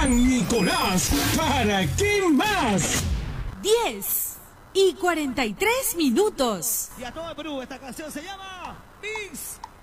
San Nicolás, ¿para qué más? 10:43. Y a todo el Perú, esta canción se llama Miss